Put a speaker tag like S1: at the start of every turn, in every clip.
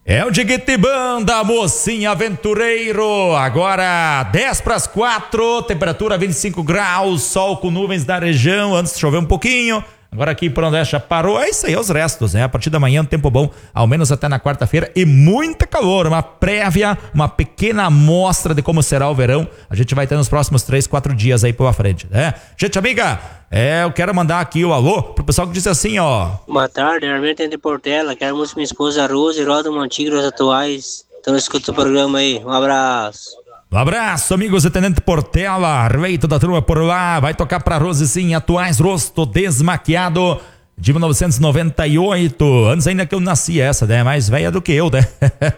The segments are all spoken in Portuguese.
S1: É o Diguete Banda, mocinha aventureiro. Agora 10:04, temperatura 25 graus, sol com nuvens da região. Antes choveu um pouquinho. Agora aqui por onde já parou, é isso aí, os restos, né? A partir da manhã, tempo bom, ao menos até na quarta-feira, e muita calor, uma prévia, uma pequena amostra de como será o verão. A gente vai ter nos próximos 3-4 dias aí pela frente, né? Gente amiga, eu quero mandar aqui o alô pro pessoal que disse assim, ó.
S2: Boa tarde, Armenta de Portela, quero muito minha esposa Rose e roda uma antiga atuais. Então escuta o programa aí, um abraço.
S1: Um abraço, amigos do Tenente Portela, rei da turma por lá, vai tocar pra Rose sim, atuais, rosto desmaquiado, de 1998, antes ainda que eu nasci essa, né, mais velha do que eu, né,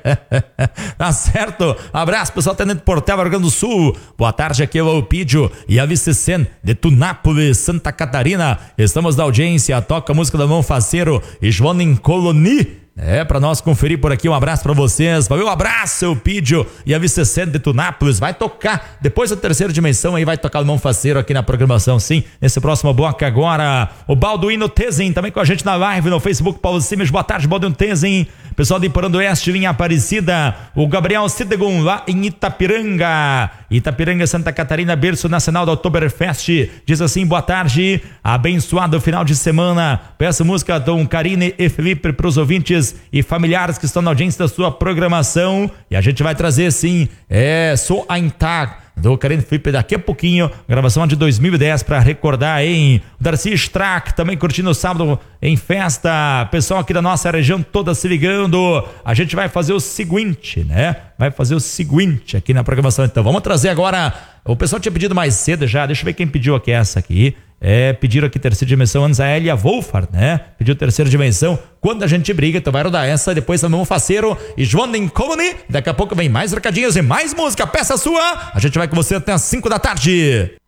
S1: tá certo, abraço pessoal do Tenente Portela, Rio Grande do Sul, boa tarde, aqui é o Alpídio e a Vicecen de Tunápolis, Santa Catarina, estamos na audiência, toca a música do Mão Faceiro e João em Coloni. Pra nós conferir por aqui, um abraço pra vocês. Valeu, um abraço, eu Pídio e a Vicecente de Tunápolis. Vai tocar, depois da terceira dimensão aí, vai tocar o Mão Faceiro aqui na programação, sim. Nesse próximo bloco agora, o Balduino Tezin, também com a gente na live no Facebook, Paulo Simes. Boa tarde, Balduino Tezin. Pessoal de Iporã do Oeste, linha Aparecida. O Gabriel Sidegun, lá em Itapiranga. Itapiranga, Santa Catarina, berço nacional da Oktoberfest. Diz assim, boa tarde, abençoado final de semana. Peço música Dom Karine e Felipe pros ouvintes e familiares que estão na audiência da sua programação, e a gente vai trazer sim, Sou ein Tag do Karine Felipe daqui a pouquinho, gravação de 2010 para recordar, hein? Darcy Strack também curtindo o sábado em festa, pessoal aqui da nossa região toda se ligando. A gente vai fazer o seguinte, né? Vai fazer o seguinte aqui na programação, então vamos trazer agora, o pessoal tinha pedido mais cedo já, deixa eu ver quem pediu aqui essa aqui. Pediram aqui terceira dimensão, antes a Elia Wolfart, né? Pediu terceira dimensão, quando a gente briga, então vai rodar essa, depois também um Faceiro e João em Colony. Daqui a pouco vem mais recadinhos e mais música, peça sua. A gente vai com você até as 5 da tarde.